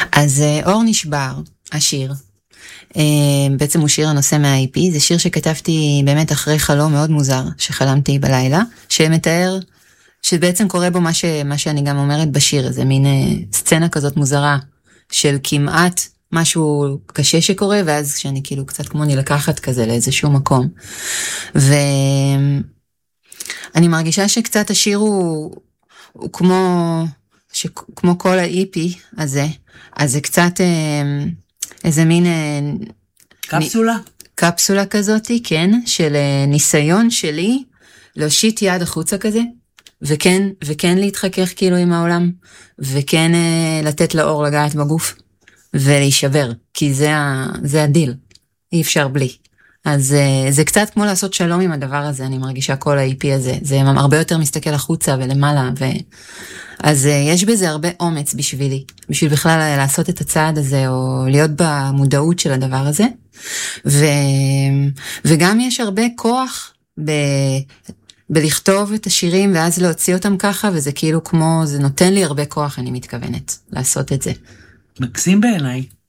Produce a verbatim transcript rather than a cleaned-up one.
אז אור נשבר, השיר. בעצם הוא שיר הנושא מה-איי פי, זה שיר שכתבתי באמת אחרי חלום מאוד מוזר, שחלמתי בלילה, שמתאר, שבעצם קורה בו מה, ש, מה שאני גם אומרת בשיר, איזה מין סצנה כזאת מוזרה, של כמעט משהו קשה שקורה, ואז שאני כאילו קצת כמו נלקחת כזה לאיזשהו מקום. ואני מרגישה שקצת השיר הוא, הוא כמו, שכמו כל ה-איי פי הזה, אז זה קצת איזה מין... קפסולה? קפסולה כזאת, כן, של ניסיון שלי להושיט יד החוצה כזה, וכן, וכן להתחכך כאילו עם העולם, וכן לתת לאור לגעת בגוף, ולהישבר, כי זה, זה הדיל, אי אפשר בלי. אז זה קצת כמו לעשות שלום עם הדבר הזה, אני מרגישה כל ה-איי פי הזה, זה הרבה יותר מסתכל החוצה ולמעלה, ו... אז יש בזה הרבה אומץ בשבילי, בשביל בכלל לעשות את הצעד הזה, או להיות במודעות של הדבר הזה, ו... וגם יש הרבה כוח ב... בלכתוב את השירים, ואז להוציא אותם ככה, וזה כאילו כמו, זה נותן לי הרבה כוח, אני מתכוונת לעשות את זה. מקסים בעיניי.